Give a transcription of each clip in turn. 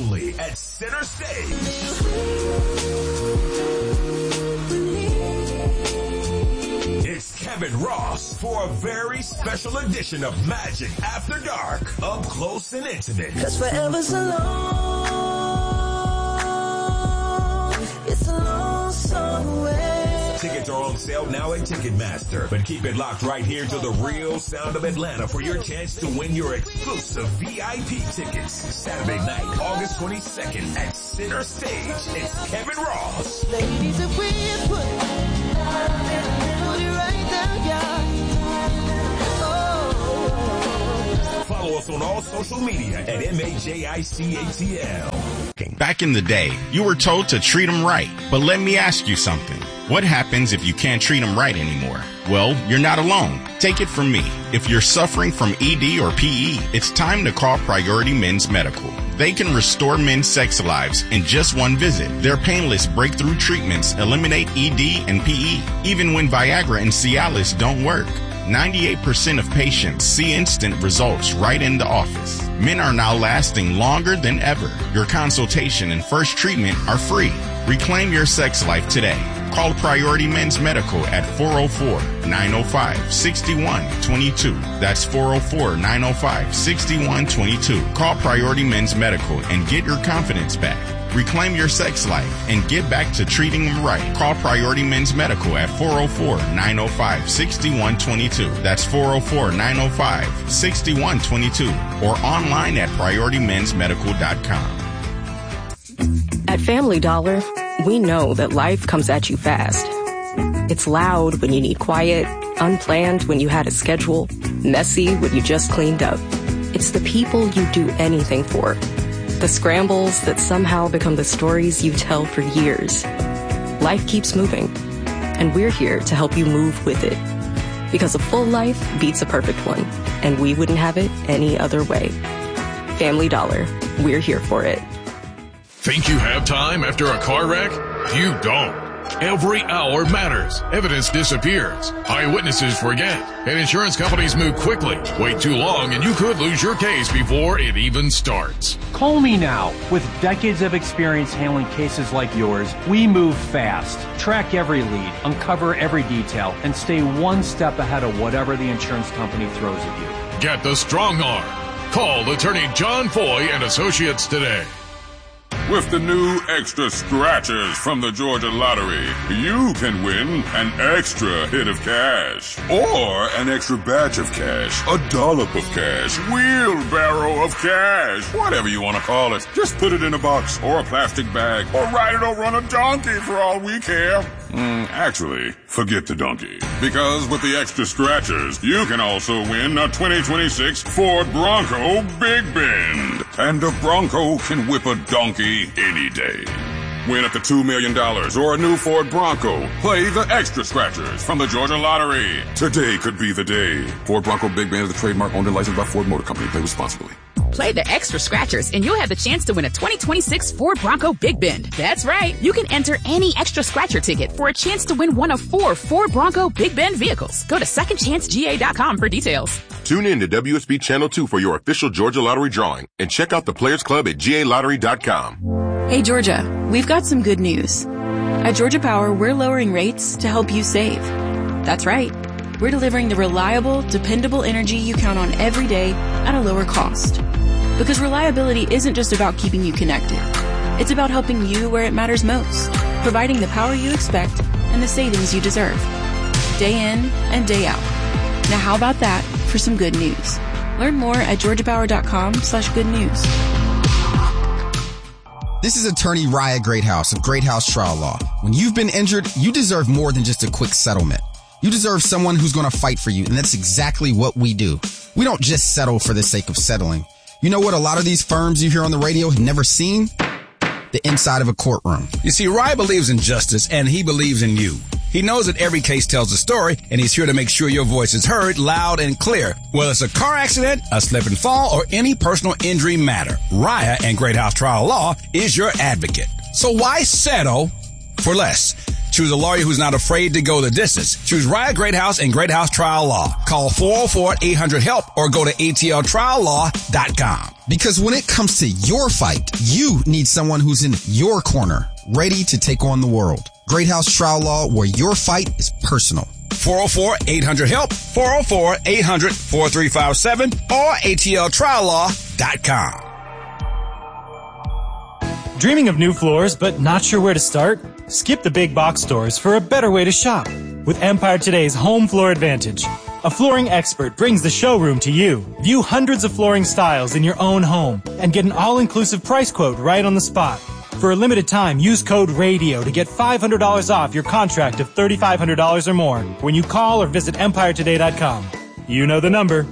only at Center Stage. It's Kevin Ross for a very special edition of Magic After Dark, up close and intimate. 'Cause forever's a long, it's a long song away. Tickets are on sale now at Ticketmaster, but keep it locked right here to the real sound of Atlanta for your chance to win your exclusive VIP tickets. Saturday night, August 22nd at Center Stage. It's Kevin Ross. Ladies, if we put it right there, yeah. Follow us on all social media at MAJICATL. Back in the day, you were told to treat them right. But let me ask you something. What happens if you can't treat them right anymore? Well, you're not alone. Take it from me. If you're suffering from ED or PE, it's time to call Priority Men's Medical. They can restore men's sex lives in just one visit. Their painless breakthrough treatments eliminate ED and PE, even when Viagra and Cialis don't work. 98% of patients see instant results right in the office. Men are now lasting longer than ever. Your consultation and first treatment are free. Reclaim your sex life today. Call Priority Men's Medical at 404-905-6122. That's 404-905-6122. Call Priority Men's Medical and get your confidence back. Reclaim your sex life and get back to treating them right. Call Priority Men's Medical at 404-905-6122. That's 404-905-6122 or online at PriorityMen'sMedical.com. At Family Dollar, we know that life comes at you fast. It's loud when you need quiet, unplanned when you had a schedule, messy when you just cleaned up. It's the people you do anything for. The scrambles that somehow become the stories you tell for years. Life keeps moving, and we're here to help you move with it. Because a full life beats a perfect one, and we wouldn't have it any other way. Family Dollar, we're here for it. Think you have time after a car wreck? You don't. Every hour matters. Evidence disappears. Eyewitnesses forget. And insurance companies move quickly. Wait too long and you could lose your case before it even starts. Call me now. With decades of experience handling cases like yours, we move fast. Track every lead, uncover every detail, and stay one step ahead of whatever the insurance company throws at you. Get the strong arm. Call attorney John Foy and Associates today. With the new extra scratchers from the Georgia Lottery, you can win an extra hit of cash. Or an extra batch of cash, a dollop of cash, wheelbarrow of cash, whatever you want to call it. Just put it in a box or a plastic bag or ride it over on a donkey for all we care. Actually, forget the donkey. Because with the extra scratchers, you can also win a 2026 Ford Bronco Big Bend. And a Bronco can whip a donkey any day. Win up to $2 million or a new Ford Bronco. Play the extra scratchers from the Georgia Lottery. Today could be the day. Ford Bronco Big Bend is the trademark owned and licensed by Ford Motor Company. Play responsibly. Play the extra scratchers and you'll have the chance to win a 2026 Ford Bronco Big Bend. That's right. You can enter any extra scratcher ticket for a chance to win one of 4 Ford Bronco Big Bend vehicles. Go to secondchancega.com for details. Tune in to WSB Channel 2 for your official Georgia Lottery drawing and check out the Players Club at GALottery.com. Hey Georgia, we've got some good news. At Georgia Power, we're lowering rates to help you save. That's right. We're delivering the reliable, dependable energy you count on every day at a lower cost. Because reliability isn't just about keeping you connected. It's about helping you where it matters most, providing the power you expect and the savings you deserve. Day in and day out. Now how about that for some good news? Learn more at georgiapower.com/good news. This is attorney Raya Greathouse of Greathouse Trial Law. When you've been injured, you deserve more than just a quick settlement. You deserve someone who's going to fight for you, and that's exactly what we do. We don't just settle for the sake of settling. You know what a lot of these firms you hear on the radio have never seen? The inside of a courtroom. You see, Rye believes in justice, and he believes in you. He knows that every case tells a story, and he's here to make sure your voice is heard loud and clear. Whether it's a car accident, a slip and fall, or any personal injury matter, Raya and Greathouse Trial Law is your advocate. So why settle for less? Choose a lawyer who's not afraid to go the distance. Choose Raya Greathouse and Greathouse Trial Law. Call 404-800-HELP or go to atltriallaw.com. Because when it comes to your fight, you need someone who's in your corner, ready to take on the world. Greathouse Trial Law, where your fight is personal. 404-800-HELP, 404-800-4357, or atltriallaw.com. Dreaming of new floors but not sure where to start? Skip the big box stores for a better way to shop with Empire Today's Home Floor Advantage. A flooring expert brings the showroom to you. View hundreds of flooring styles in your own home and get an all-inclusive price quote right on the spot. For a limited time, use code RADIO to get $500 off your contract of $3,500 or more when you call or visit EmpireToday.com. You know the number.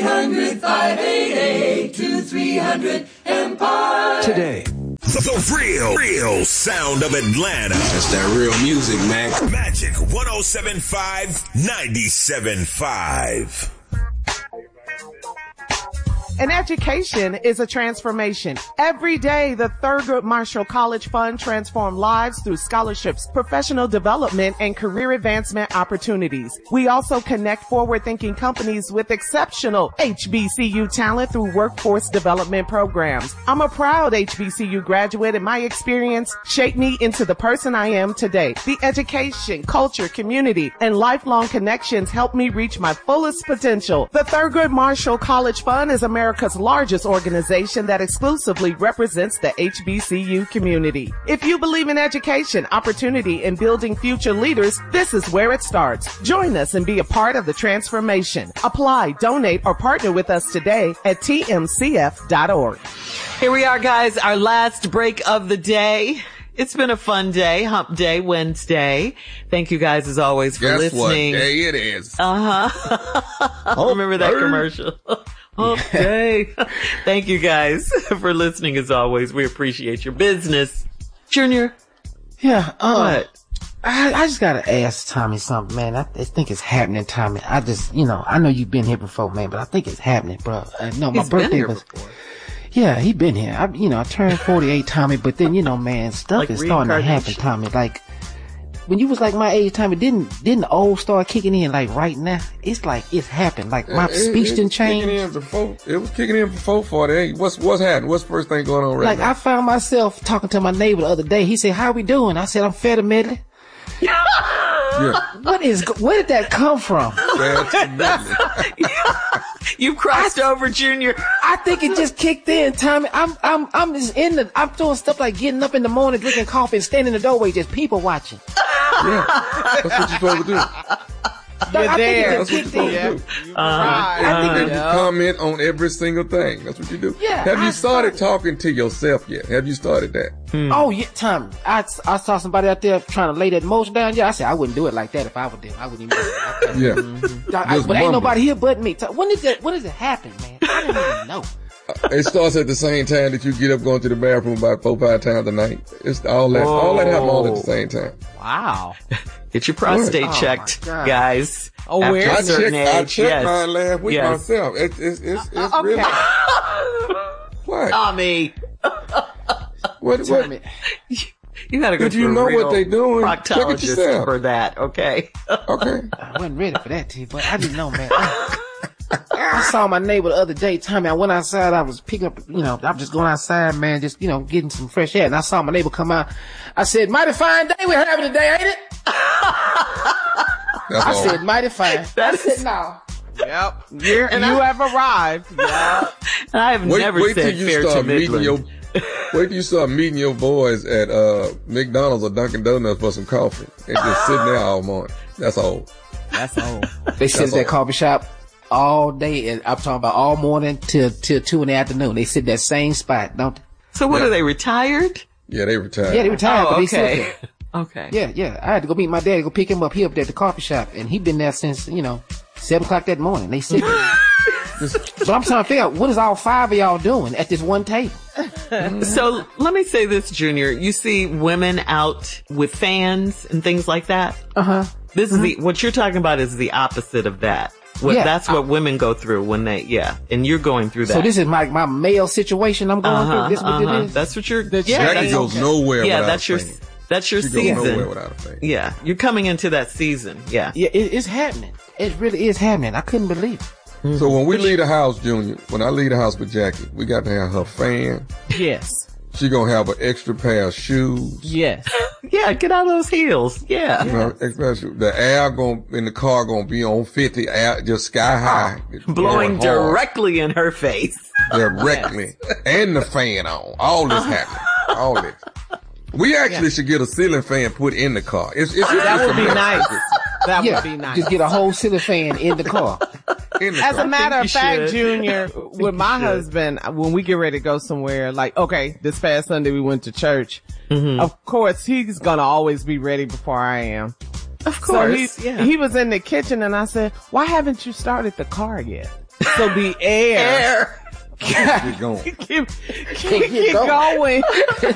800-588-2300 Today. The real sound of Atlanta. That's that real music, man. Magic 107.5, 97.5. An education is a transformation. Every day, the Thurgood Marshall College Fund transforms lives through scholarships, professional development, and career advancement opportunities. We also connect forward-thinking companies with exceptional HBCU talent through workforce development programs. I'm a proud HBCU graduate, and my experience shaped me into the person I am today. The education, culture, community, and lifelong connections helped me reach my fullest potential. The Thurgood Marshall College Fund is America's largest organization that exclusively represents the HBCU community. If you believe in education, opportunity, and building future leaders, this is where it starts. Join us and be a part of the transformation. Apply, donate, or partner with us today at tmcf.org. Here we are, guys, our last break of the day. It's been a fun day, Hump Day Wednesday. Thank you guys as always for listening. Guess what day it is? Remember that commercial? Okay. Thank you guys for listening as always. We appreciate your business. Junior? Yeah, what? I just gotta ask Tommy something, man. I think it's happening, Tommy. I know you've been here before, man, but I think it's happening, bro. No, my birthday was... Before. Yeah, he been here. I turned 48, Tommy, but then, man, stuff is starting to happen, Tommy. Like, when you was like my age, Tommy, didn't the old start kicking in like right now? It's like it's happened. Like my speech didn't change. It was kicking in before 48. What's happening? What's the first thing going on right now? Like I found myself talking to my neighbor the other day. He said, "How we doing?" I said, "I'm fed medley." Yeah. Where did that come from? You crossed over, Junior. I think it just kicked in, Tommy. I'm just I'm doing stuff like getting up in the morning, drinking coffee, and standing in the doorway, just people watching. Yeah, that's what you're supposed to do. You're there. That's what you're supposed to do. I think you comment on every single thing. That's what you do. Yeah. Have you started talking to yourself yet? Have you started that? Oh yeah, Tommy. I saw somebody out there trying to lay that motion down. Yeah, I said I wouldn't do it like that if I were them. I wouldn't even do it. Yeah. But ain't nobody here but me. When does it happen, man? I don't even know. It starts at the same time that you get up going to the bathroom about 4-5 times a night. It's all that happen all at the same time. Wow. Get your prostate checked, guys. Oh, where? I checked mine last week myself. It's okay. Really. What? Tommy. What? You gotta go if to you a know real what they doing, proctologist for that, okay? Okay. I wasn't ready for that, but I didn't know, man. I saw my neighbor the other day, Tommy. I went outside. I was picking up, I'm just going outside, man, just, getting some fresh air. And I saw my neighbor come out. I said, mighty fine day we're having today, ain't it? I said, mighty fine. I said, no. Yep. You have arrived. Yeah. I have never said fair to Midland. Wait till you start meeting your boys at McDonald's or Dunkin' Donuts for some coffee and just sitting there all morning. That's old. That's old. They sit at that coffee shop all day, and I'm talking about all morning till 2 in the afternoon. They sit at that same spot, don't they? So what are they, retired? Yeah, they retired. Yeah, they retired. Oh, but they okay. sit Okay. there. Yeah. I had to go meet my dad, go pick him up. He up there at the coffee shop, and he been there since 7 o'clock that morning. They sit there. But I'm trying to figure out what is all 5 of y'all doing at this one table. So let me say this, Junior. You see women out with fans and things like that. This is what you're talking about is the opposite of that. That's what women go through when and you're going through that. So this is my male situation I'm going through. This is what it is. That's what you're. Jackie goes nowhere. Yeah, that's your. That's your she season. Goes nowhere without a fan. Yeah. You're coming into that season. Yeah. Yeah, it's happening. It really is happening. I couldn't believe it. So when we leave the house, Junior, when I leave the house with Jackie, we got to have her fan. Yes. She gonna have an extra pair of shoes. Yes. Yeah, get out of those heels. Yeah. You know, especially the air in the car gonna be on 50, air just sky high. Blowing directly in her face. Directly. And the fan on. All this happening. All this. We actually should get a ceiling fan put in the car. That would be nice. That would be nice. Just get a whole ceiling fan in the car. As a matter of fact, Junior, with my husband, when we get ready to go somewhere, like, okay, this past Sunday we went to church. Mm-hmm. Of course, he's gonna always be ready before I am. Of course. So he was in the kitchen and I said, why haven't you started the car yet? So the air. Keep going. Keep going.